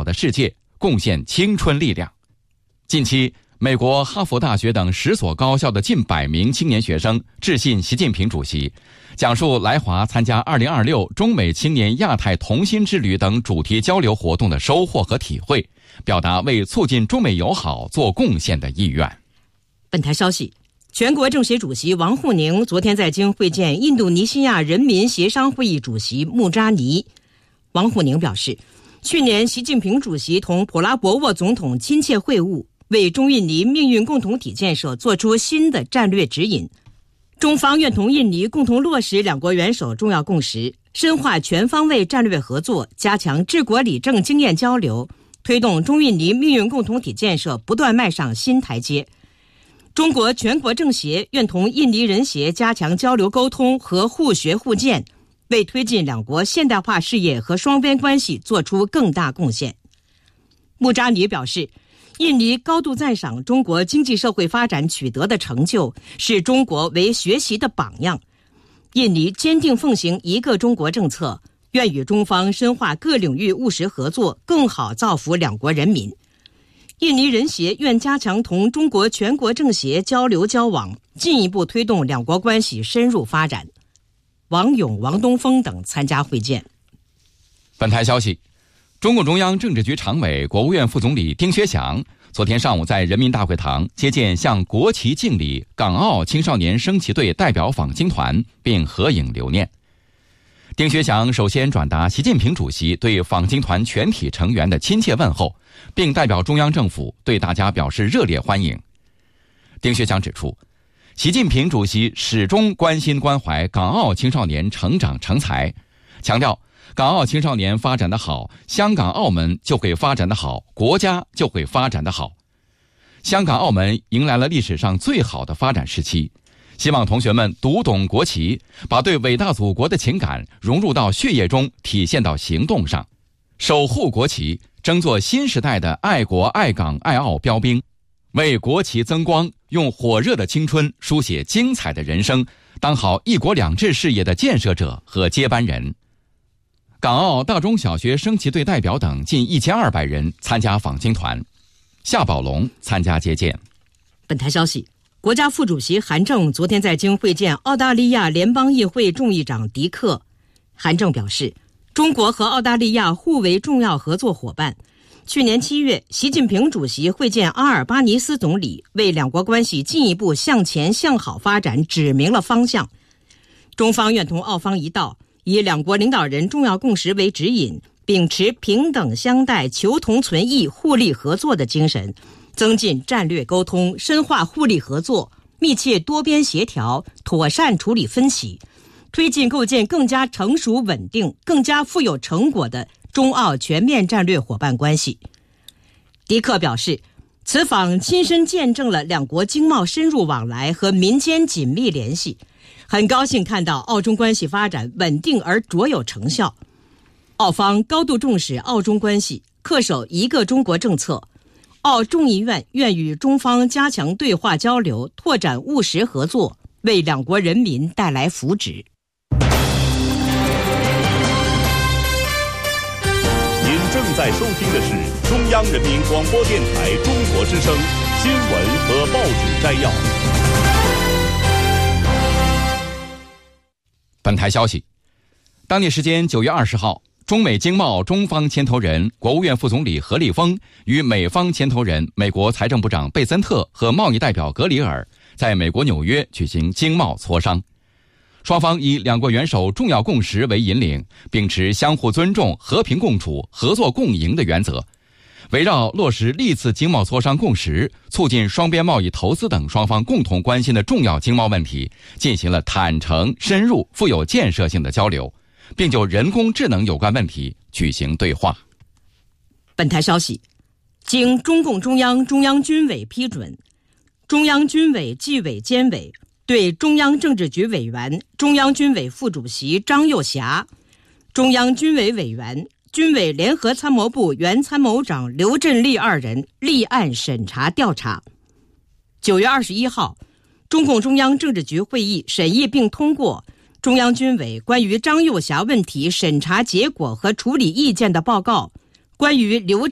的世界，贡献青春力量。近期，美国哈佛大学等10所高校的近100名青年学生致信习近平主席，讲述来华参加2026中美青年亚太同心之旅等主题交流活动的收获和体会，表达为促进中美友好做贡献的意愿。 本台消息，全国政协主席王沪宁昨天在京会见印度尼西亚人民协商会议主席穆扎尼。王沪宁表示，去年习近平主席同普拉博沃总统亲切会晤，为中印尼命运共同体建设做出新的战略指引。中方愿同印尼共同落实两国元首重要共识，深化全方位战略合作，加强治国理政经验交流，推动中印尼命运共同体建设不断迈上新台阶。中国全国政协愿同印尼人协加强交流沟通和互学互鉴，为推进两国现代化事业和双边关系做出更大贡献。穆扎尼表示，印尼高度赞赏中国经济社会发展取得的成就，视中国为学习的榜样。印尼坚定奉行一个中国政策，愿与中方深化各领域务实合作，更好造福两国人民。印尼人协愿加强同中国全国政协交流交往，进一步推动两国关系深入发展。王勇、王东峰等参加会见。 本台消息，中共中央政治局常委、国务院副总理丁薛祥昨天上午在人民大会堂接见向国旗敬礼港澳青少年升旗队代表访京团，并合影留念。丁薛祥首先转达习近平主席对访京团全体成员的亲切问候，并代表中央政府对大家表示热烈欢迎。丁薛祥指出，习近平主席始终关心关怀港澳青少年成长成才，强调港澳青少年发展得好，香港澳门就会发展得好，国家就会发展得好。香港澳门迎来了历史上最好的发展时期，希望同学们读懂国旗，把对伟大祖国的情感融入到血液中，体现到行动上，守护国旗，争做新时代的爱国爱港爱澳标兵，为国旗增光，用火热的青春书写精彩的人生，当好一国两制事业的建设者和接班人。港澳大中小学升旗队代表等近1200人参加访京团，夏宝龙参加接见。 本台消息，国家副主席韩正昨天在京会见澳大利亚联邦议会众议长迪克。韩正表示，中国和澳大利亚互为重要合作伙伴。去年7月，习近平主席会见阿尔巴尼斯总理，为两国关系进一步向前向好发展指明了方向。中方愿同澳方一道，以两国领导人重要共识为指引，秉持平等相待、求同存异、互利合作的精神，增进战略沟通，深化互利合作，密切多边协调，妥善处理分歧，推进构建更加成熟稳定、更加富有成果的中澳全面战略伙伴关系。迪克表示，此访亲身见证了两国经贸深入往来和民间紧密联系，很高兴看到澳中关系发展稳定而卓有成效。澳方高度重视澳中关系，恪守一个中国政策。澳众议院愿与中方加强对话交流，拓展务实合作，为两国人民带来福祉。 您正在收听的是中央人民广播电台中国之声新闻和报纸摘要。 本台消息，当地时间9月20号，中美经贸中方牵头人、国务院副总理何立峰与美方牵头人、美国财政部长贝森特和贸易代表格里尔在美国纽约举行经贸磋商。双方以两国元首重要共识为引领，秉持相互尊重、和平共处、合作共赢的原则，围绕落实历次经贸磋商共识，促进双边贸易投资等双方共同关心的重要经贸问题，进行了坦诚、深入、富有建设性的交流，并就人工智能有关问题举行对话。 本台消息，经中共中央、中央军委批准，中央军委纪委监委对中央政治局委员、中央军委副主席张又侠、中央军委委员、军委联合参谋部原参谋长刘振立2人立案审查调查。9月21号，中共中央政治局会议审议并通过中央军委关于张又侠问题审查结果和处理意见的报告，关于刘